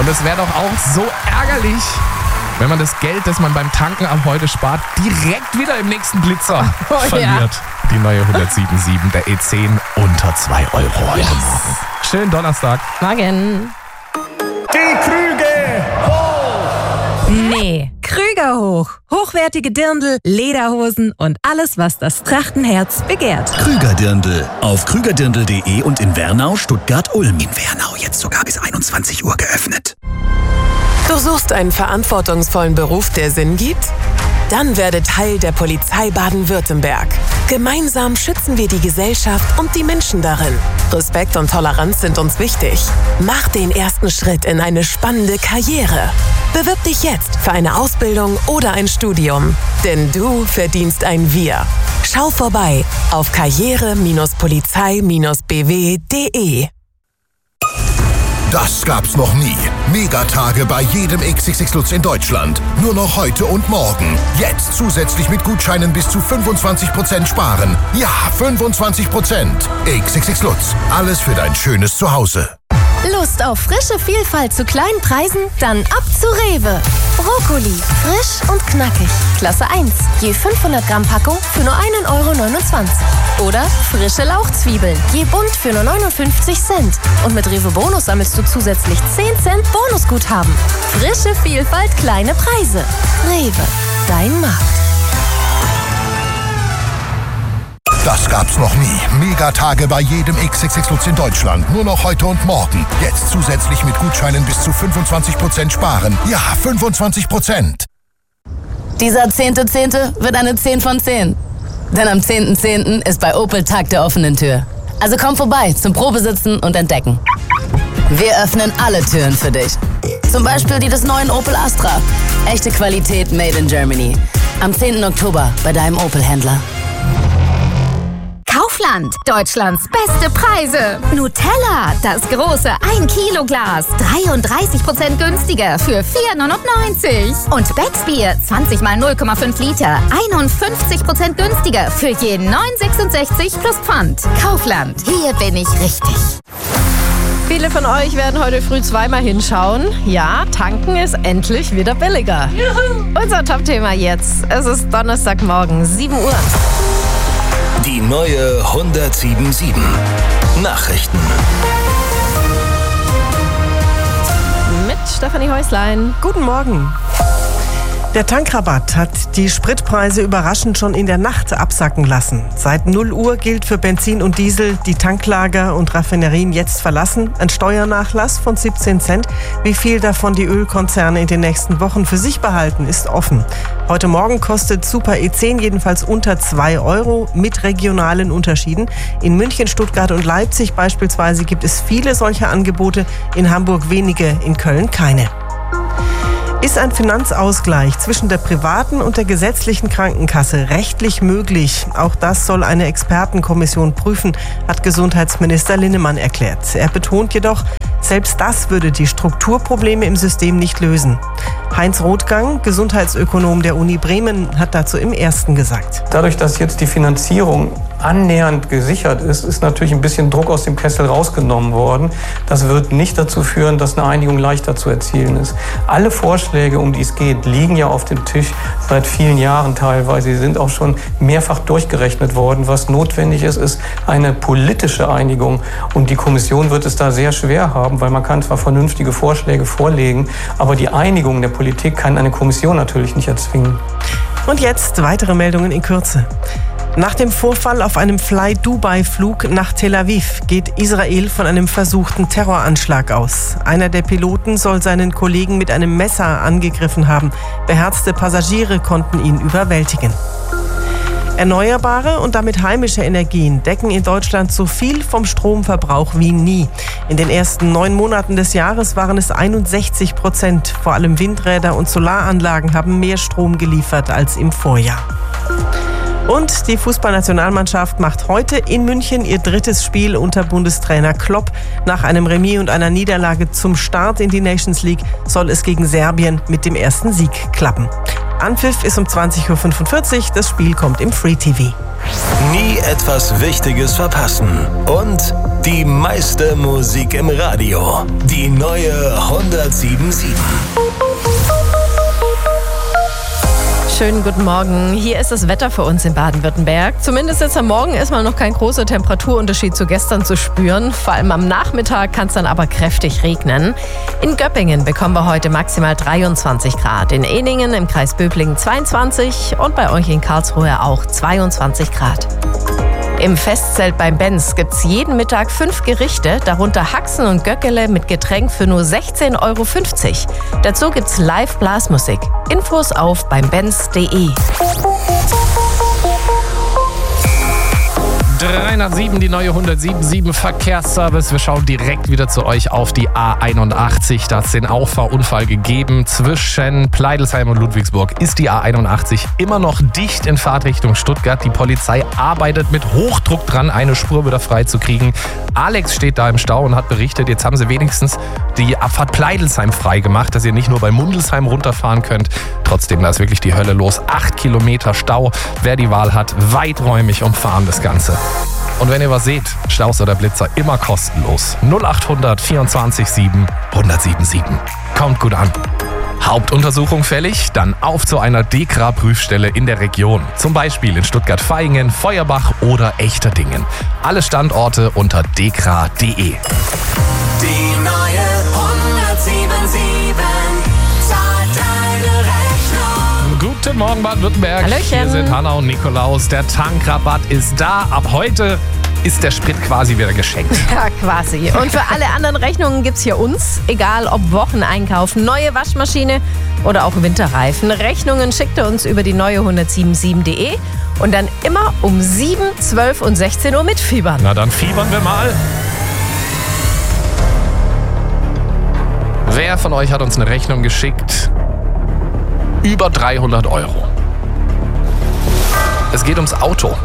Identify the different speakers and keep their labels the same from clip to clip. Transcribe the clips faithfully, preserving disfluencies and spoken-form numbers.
Speaker 1: Und es wäre doch auch so ärgerlich, wenn man das Geld, das man beim Tanken ab heute spart, direkt wieder im nächsten Blitzer
Speaker 2: oh,
Speaker 1: verliert.
Speaker 2: Ja.
Speaker 1: Die neue hundertsieben sieben, der E zehn, unter zwei Euro heute
Speaker 2: yes.
Speaker 1: Morgen. Schönen Donnerstag.
Speaker 2: Morgen.
Speaker 3: Die Krüge hoch!
Speaker 2: Nee, Krüger hoch. Hochwertige Dirndl, Lederhosen und alles, was das Trachtenherz begehrt.
Speaker 4: Krüger-Dirndl. Auf krügerdirndl punkt de und in Wernau, Stuttgart, Ulm. In Wernau jetzt sogar bis einundzwanzig Uhr geöffnet.
Speaker 5: Du suchst einen verantwortungsvollen Beruf, der Sinn gibt? Dann werde Teil der Polizei Baden-Württemberg. Gemeinsam schützen wir die Gesellschaft und die Menschen darin. Respekt und Toleranz sind uns wichtig. Mach den ersten Schritt in eine spannende Karriere. Bewirb dich jetzt für eine Ausbildung oder ein Studium. Denn du verdienst ein Wir. Schau vorbei auf karriere Polizei B W punkt de.
Speaker 6: Das gab's noch nie. Megatage bei jedem X X X Lutz in Deutschland. Nur noch heute und morgen. Jetzt zusätzlich mit Gutscheinen bis zu fünfundzwanzig Prozent sparen. Ja, fünfundzwanzig Prozent. X X X Lutz. Alles für dein schönes Zuhause.
Speaker 7: Lust auf frische Vielfalt zu kleinen Preisen? Dann ab zu Rewe. Brokkoli, frisch und knackig. Klasse eins, je fünfhundert Gramm Packung für nur ein Euro neunundzwanzig. Oder frische Lauchzwiebeln, je bunt für nur neunundfünfzig Cent. Und mit Rewe Bonus sammelst du zusätzlich zehn Cent Bonusguthaben. Frische Vielfalt, kleine Preise. Rewe, dein Markt.
Speaker 6: Das gab's noch nie. Megatage bei jedem X X X Lutz in Deutschland. Nur noch heute und morgen. Jetzt zusätzlich mit Gutscheinen bis zu fünfundzwanzig Prozent sparen. Ja, fünfundzwanzig Prozent.
Speaker 8: Dieser zehnte zehnte wird eine zehn von zehn. Denn am zehnten zehnten ist bei Opel Tag der offenen Tür. Also komm vorbei zum Probesitzen und Entdecken. Wir öffnen alle Türen für dich. Zum Beispiel die des neuen Opel Astra. Echte Qualität made in Germany. Am zehnten Oktober bei deinem Opel-Händler.
Speaker 9: Kaufland, Deutschlands beste Preise. Nutella, das große ein Kilo Glas, dreiunddreißig Prozent günstiger für vier neunundneunzig. Und Becksbier, zwanzig mal null Komma fünf Liter, einundfünfzig Prozent günstiger für je neun sechsundsechzig plus Pfand. Kaufland, hier bin ich richtig.
Speaker 2: Viele von euch werden heute früh zweimal hinschauen. Ja, tanken ist endlich wieder billiger. Juhu. Unser Top-Thema jetzt. Es ist Donnerstagmorgen, sieben Uhr.
Speaker 4: Die neue hundertsieben sieben. Nachrichten.
Speaker 2: Mit Stefanie Häuslein.
Speaker 10: Guten Morgen. Der Tankrabatt hat die Spritpreise überraschend schon in der Nacht absacken lassen. Seit null Uhr gilt für Benzin und Diesel, die Tanklager und Raffinerien jetzt verlassen, ein Steuernachlass von siebzehn Cent. Wie viel davon die Ölkonzerne in den nächsten Wochen für sich behalten, ist offen. Heute Morgen kostet Super E zehn jedenfalls unter zwei Euro mit regionalen Unterschieden. In München, Stuttgart und Leipzig beispielsweise gibt es viele solcher Angebote, in Hamburg wenige, in Köln keine. Ist ein Finanzausgleich zwischen der privaten und der gesetzlichen Krankenkasse rechtlich möglich? Auch das soll eine Expertenkommission prüfen, hat Gesundheitsminister Linnemann erklärt. Er betont jedoch, selbst das würde die Strukturprobleme im System nicht lösen. Heinz Rothgang, Gesundheitsökonom der Uni Bremen, hat dazu im Ersten gesagt.
Speaker 11: Dadurch, dass jetzt die Finanzierung annähernd gesichert ist, ist natürlich ein bisschen Druck aus dem Kessel rausgenommen worden. Das wird nicht dazu führen, dass eine Einigung leichter zu erzielen ist. Alle Vorschläge, um die es geht, liegen ja auf dem Tisch seit vielen Jahren teilweise. Sie sind auch schon mehrfach durchgerechnet worden. Was notwendig ist, ist eine politische Einigung. Und die Kommission wird es da sehr schwer haben, weil man kann zwar vernünftige Vorschläge vorlegen, aber die Einigung der Politik kann eine Kommission natürlich nicht erzwingen.
Speaker 10: Und jetzt weitere Meldungen in Kürze. Nach dem Vorfall auf einem Fly-Dubai-Flug nach Tel Aviv geht Israel von einem versuchten Terroranschlag aus. Einer der Piloten soll seinen Kollegen mit einem Messer angegriffen haben. Beherzte Passagiere konnten ihn überwältigen. Erneuerbare und damit heimische Energien decken in Deutschland so viel vom Stromverbrauch wie nie. In den ersten neun Monaten des Jahres waren es einundsechzig Prozent. Vor allem Windräder und Solaranlagen haben mehr Strom geliefert als im Vorjahr. Und die Fußballnationalmannschaft macht heute in München ihr drittes Spiel unter Bundestrainer Klopp. Nach einem Remis und einer Niederlage zum Start in die Nations League soll es gegen Serbien mit dem ersten Sieg klappen. Anpfiff ist um zwanzig Uhr fünfundvierzig, das Spiel kommt im Free T V.
Speaker 12: Nie etwas Wichtiges verpassen. Und die meiste Musik im Radio. Die neue hundertsieben Komma sieben.
Speaker 2: Schönen guten Morgen. Hier ist das Wetter für uns in Baden-Württemberg. Zumindest jetzt am Morgen ist mal noch kein großer Temperaturunterschied zu gestern zu spüren. Vor allem am Nachmittag kann es dann aber kräftig regnen. In Göppingen bekommen wir heute maximal dreiundzwanzig Grad. In Ehningen im Kreis Böblingen zweiundzwanzig und bei euch in Karlsruhe auch zweiundzwanzig Grad. Im Festzelt beim Benz gibt's jeden Mittag fünf Gerichte, darunter Haxen und Göckele mit Getränk für nur sechzehn Euro fünfzig. Dazu gibt's Live-Blasmusik. Infos auf beim benz punkt de.
Speaker 1: dreihundertsieben, die neue hundertsieben Komma sieben Verkehrsservice. Wir schauen direkt wieder zu euch auf die A einundachtzig. Da hat es den Auffahrunfall gegeben. Zwischen Pleidelsheim und Ludwigsburg ist die A einundachtzig immer noch dicht in Fahrtrichtung Stuttgart. Die Polizei arbeitet mit Hochdruck dran, eine Spur wieder freizukriegen. Alex steht da im Stau und hat berichtet, jetzt haben sie wenigstens die Abfahrt Pleidelsheim frei gemacht, dass ihr nicht nur bei Mundelsheim runterfahren könnt. Trotzdem, da ist wirklich die Hölle los. Acht Kilometer Stau. Wer die Wahl hat, weiträumig umfahren das Ganze. Und wenn ihr was seht, Staus oder Blitzer, immer kostenlos. null acht hundert vierundzwanzig sieben hundertsieben sieben. Kommt gut an. Hauptuntersuchung fällig? Dann auf zu einer D K R-Prüfstelle in der Region. Zum Beispiel in Stuttgart-Vaihingen, Feuerbach oder Echterdingen. Alle Standorte unter d k r punkt de.
Speaker 12: Die neue hundertsieben Komma sieben zahlt deine Rechnung.
Speaker 1: Guten Morgen, Baden-Württemberg.
Speaker 2: Hallöchen.
Speaker 1: Hier sind Hanna und Nikolaus. Der Tankrabatt ist da. Ab heute ist der Sprit quasi wieder geschenkt.
Speaker 2: Ja, quasi. Und für alle anderen Rechnungen gibt's hier uns. Egal ob Wocheneinkauf, neue Waschmaschine oder auch Winterreifen. Rechnungen schickt ihr uns über die neue hundertsieben Komma sieben punkt de und dann immer um sieben, zwölf und sechzehn Uhr mitfiebern.
Speaker 1: Na, dann fiebern wir mal. Wer von euch hat uns eine Rechnung geschickt? Über dreihundert Euro. Es geht ums Auto.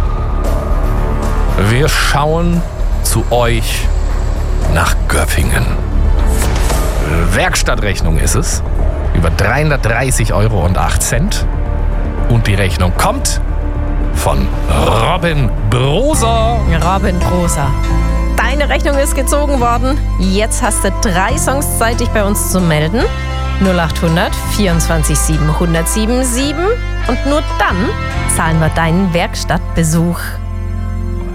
Speaker 1: Wir schauen zu euch nach Göppingen. Werkstattrechnung ist es. Über dreihundertdreißig Euro und acht Cent. Und die Rechnung kommt von Robin Broser.
Speaker 2: Robin Broser. Deine Rechnung ist gezogen worden. Jetzt hast du drei Songs Zeit, dich bei uns zu melden. null acht hundert vierundzwanzig sieben hundertsieben sieben. Und nur dann zahlen wir deinen Werkstattbesuch.